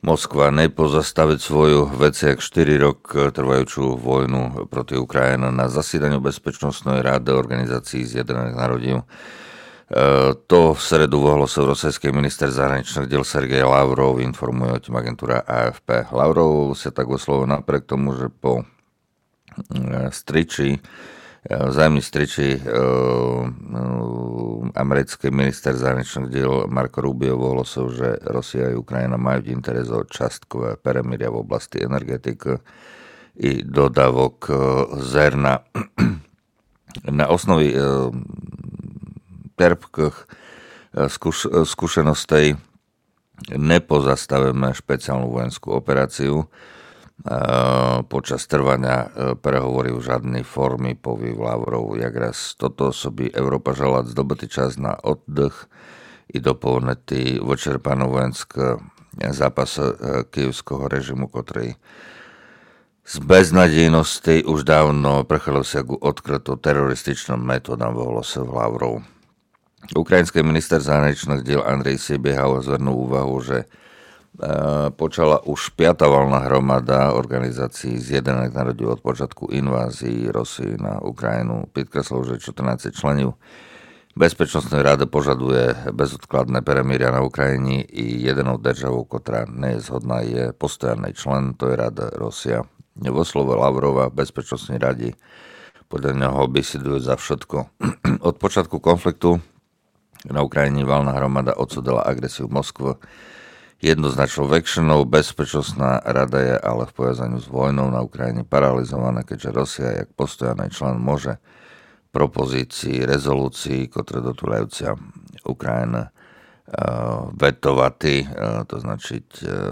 Moskva nepozastaviť svoju veciak 4 rok trvajúcu vojnu proti Ukrajine na zasedaniu Bezpečnostnej rady Organizácií zjednotených národov. To v sredu v ohlase rosyjský minister zahraničných diel Sergej Lavrov, informuje o tým agentúra AFP. Lavrov sa tak oslovil napriek tomu, že po vzájomný striči americký minister zahraničných diel Marco Rubio ohlasil, že Rusia a Ukrajina majú interes o častkové peremiria v oblasti energetiky i dodávok zrna. Na osnovi terpkých skúseností nepozastavíme špeciálnu vojenskú operáciu. Počas trvania prehovorí v žiadnej formy, povie Lavrov. Jak raz toto by Európa žala zdobitý čas na oddych i doplnitý vyčerpanú vojenský zápas kyjevského režimu, ktorý z beznadejnosti už dávno prechádza sa ku odkryto terorističným metodám v ohlase Lavrov. Ukrajinský minister zahraničných diel Andrej Sibiehal zvrnul úvahu, že počala už 5. valná hromada Organizácií zjednotených národov od počiatku invázii Rusy na Ukrajinu. Podkreslil, že 14 členov Bezpečnostnej rady požaduje bezodkladné peremiria na Ukrajine i jedinou državou, ktorá nie je zhodná, je postojanný člen, to je Rada Rusia. Vo slove Lavrova v Bezpečnostnej rade podľa neho besidujú za všetko. Od počiatku konfliktu na Ukrajine valná hromada odsúdila agresiu Moskvy jednoznačnou väčšinou. Bezpečnostná rada je ale v pojazaní s vojnou na Ukrajine paralizovaná, keďže Rusia, jak postojaný člen, môže propozícii rezolúcií, ktoré dotúľajúcia Ukrajina vetovať, to značiť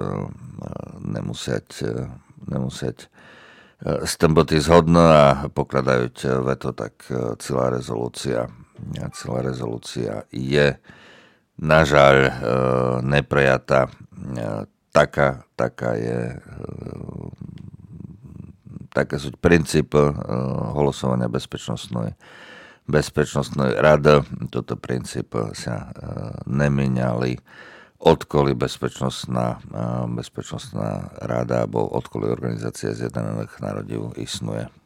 nemusieť s tým byť zhodné a pokladajú veto, tak celá rezolúcia je nažaľ neprejatá. Také sú princípy hlasovania bezpečnostnej rady. Toto princípy sa nemeniali, odkoli bezpečnostná rada alebo odkoli Organizácia zjednotených národov isnuje.